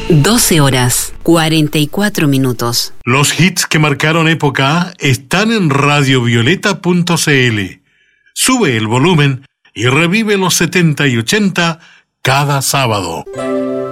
12 horas, 44 minutos. Los hits que marcaron época están en radiovioleta.cl. Sube el volumen y revive los 70 y 80 cada sábado.